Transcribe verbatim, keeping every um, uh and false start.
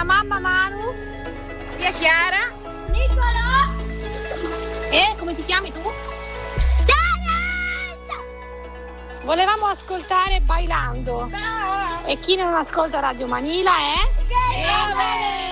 la mamma Manu. Zia Chiara. Nicolò. E come ti chiami tu? Volevamo ascoltare Bailando. E chi non ascolta Radio Manila è? Che